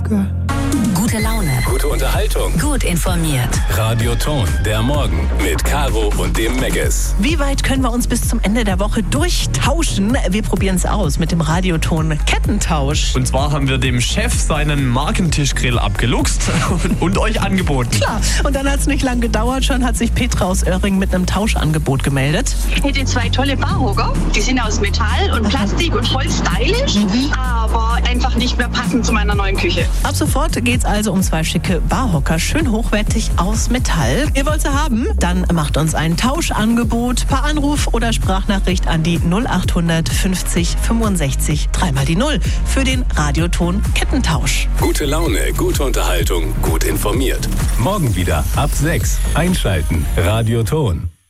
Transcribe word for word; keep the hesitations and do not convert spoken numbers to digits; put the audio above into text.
aufgehört. Gute Laune. Gute Unterhaltung. Gut informiert. Radioton, der Morgen mit Caro und dem Megges. Wie weit können wir uns bis zum Ende der Woche durchtauschen? Wir probieren es aus mit dem Radioton Kettentausch. Und zwar haben wir dem Chef seinen Markentischgrill abgeluchst und, und euch angeboten. Klar, und dann hat es nicht lang gedauert, schon hat sich Petra aus Oerring mit einem Tauschangebot gemeldet. Ich hätte zwei tolle Barhocker. Die sind aus Metall und Plastik und voll stylisch, mhm. aber einfach nicht mehr passend zu meiner neuen Küche. Ab sofort geht's also um zwei schicke Barhocker, schön hochwertig aus Metall. Ihr wollt sie haben? Dann macht uns ein Tauschangebot per Anruf oder Sprachnachricht an die null acht fünfzig fünfundsechzig dreimal die null für den Radioton Kettentausch. Gute Laune, gute Unterhaltung, gut informiert. Morgen wieder ab sechs. Einschalten. Radioton.